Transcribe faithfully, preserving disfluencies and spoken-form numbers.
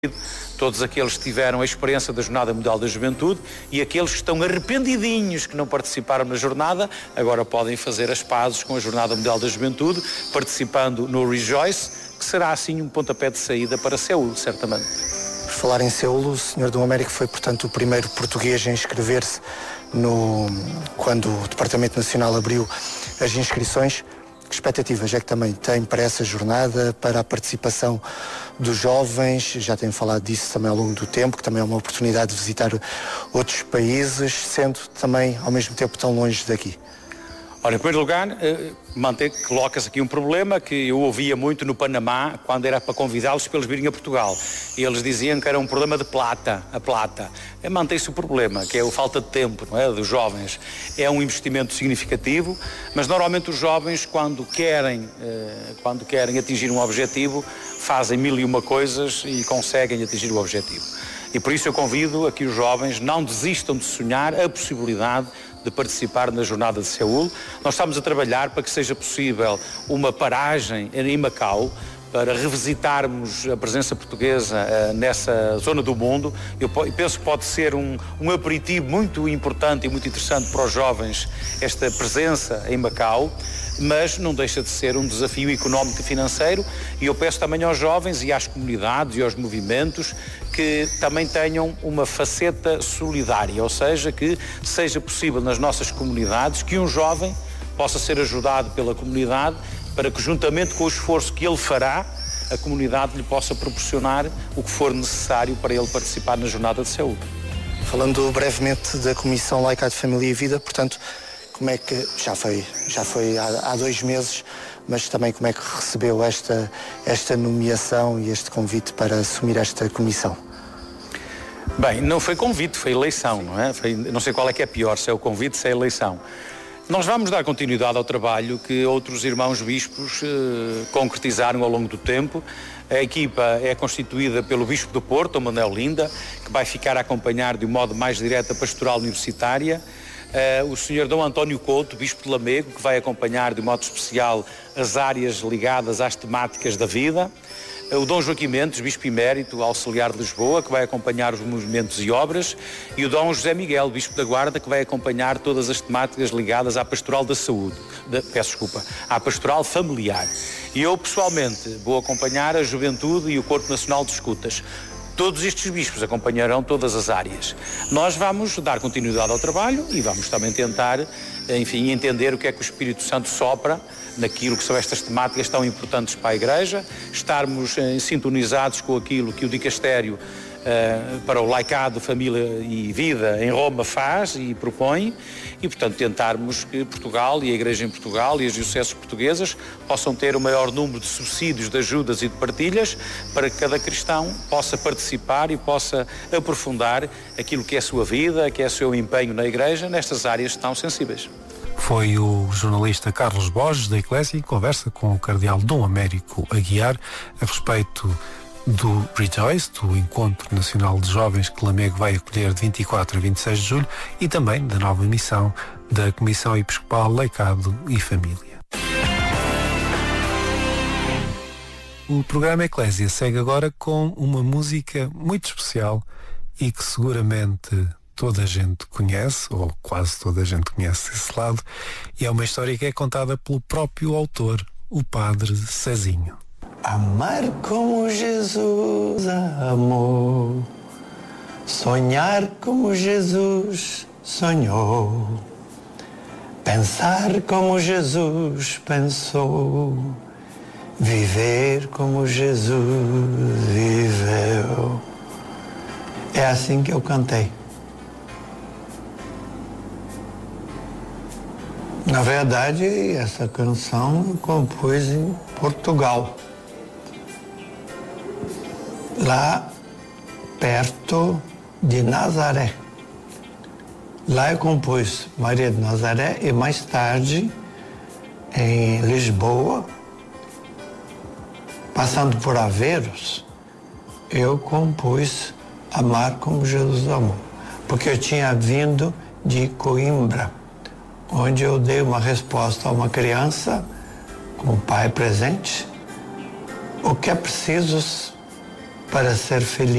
todos aqueles que tiveram a experiência da Jornada Mundial da Juventude e aqueles que estão arrependidinhos que não participaram na jornada, agora podem fazer as pazes com a Jornada Mundial da Juventude, participando no Rejoice, que será assim um pontapé de saída para Seul, certamente. Por falar em Seul, o senhor Dom Américo foi, portanto, o primeiro português a inscrever-se no... quando o Departamento Nacional abriu as inscrições. Que expectativas é que também tem para essa jornada, para a participação dos jovens? Já tenho falado disso também ao longo do tempo, que também é uma oportunidade de visitar outros países, sendo também ao mesmo tempo tão longe daqui. Ora, em primeiro lugar, eh, mantém, colocas aqui um problema que eu ouvia muito no Panamá, quando era para convidá-los para eles virem a Portugal. E eles diziam que era um problema de plata, a plata. E mantém-se o problema, que é a falta de tempo, não é, dos jovens. É um investimento significativo, mas normalmente os jovens, quando querem, eh, quando querem atingir um objetivo, fazem mil e uma coisas e conseguem atingir o objetivo. E por isso eu convido a que os jovens não desistam de sonhar a possibilidade de participar na Jornada de Seul. Nós estamos a trabalhar para que seja possível uma paragem em Macau, para revisitarmos a presença portuguesa uh, nessa zona do mundo. Eu penso que pode ser um, um aperitivo muito importante e muito interessante para os jovens, esta presença em Macau, mas não deixa de ser um desafio económico e financeiro, e eu peço também aos jovens e às comunidades e aos movimentos que também tenham uma faceta solidária, ou seja, que seja possível nas nossas comunidades que um jovem possa ser ajudado pela comunidade para que, juntamente com o esforço que ele fará, a comunidade lhe possa proporcionar o que for necessário para ele participar na Jornada de Seul. Falando brevemente da Comissão Laica de Família e Vida, portanto, como é que, já foi, já foi há, há dois meses, mas também como é que recebeu esta, esta nomeação e este convite para assumir esta comissão? Bem, não foi convite, foi eleição, não é? Foi, não sei qual é que é pior, se é o convite, se é a eleição. Nós vamos dar continuidade ao trabalho que outros irmãos bispos eh, concretizaram ao longo do tempo. A equipa é constituída pelo Bispo do Porto, Manuel Linda, que vai ficar a acompanhar de um modo mais direto a pastoral universitária. Uh, o senhor Dom António Couto, Bispo de Lamego, que vai acompanhar de modo especial as áreas ligadas às temáticas da vida. O Dom Joaquim Mendes, Bispo Emérito, Auxiliar de Lisboa, que vai acompanhar os movimentos e obras, e o Dom José Miguel, Bispo da Guarda, que vai acompanhar todas as temáticas ligadas à pastoral da saúde, de, peço desculpa, à pastoral familiar. E eu, pessoalmente, vou acompanhar a juventude e o Corpo Nacional de Escutas. Todos estes bispos acompanharão todas as áreas. Nós vamos dar continuidade ao trabalho e vamos também tentar, enfim, entender o que é que o Espírito Santo sopra naquilo que são estas temáticas tão importantes para a Igreja, estarmos eh, sintonizados com aquilo que o Dicastério eh, para o Laicado, Família e Vida em Roma faz e propõe, e portanto tentarmos que Portugal e a Igreja em Portugal e as dioceses portuguesas possam ter o maior número de subsídios, de ajudas e de partilhas para que cada cristão possa participar e possa aprofundar aquilo que é a sua vida, que é o seu empenho na Igreja, nestas áreas tão sensíveis. Foi o jornalista Carlos Borges, da Eclésia, em conversa com o cardeal Dom Américo Aguiar a respeito do Rejoice, do Encontro Nacional de Jovens que Lamego vai acolher de vinte e quatro a vinte e seis de julho, e também da nova missão da Comissão Episcopal Laicado e Família. O programa Eclésia segue agora com uma música muito especial e que seguramente toda a gente conhece, ou quase toda a gente conhece esse lado, e é uma história que é contada pelo próprio autor, o Padre Cezinho. Amar como Jesus amou, sonhar como Jesus sonhou, pensar como Jesus pensou, viver como Jesus viveu. É assim que eu cantei. Na verdade, essa canção eu compus em Portugal, lá perto de Nazaré. Lá eu compus Maria de Nazaré e mais tarde em Lisboa, passando por Aveiros, eu compus Amar como Jesus amou, porque eu tinha vindo de Coimbra, onde eu dei uma resposta a uma criança com o pai presente, o que é preciso para ser feliz.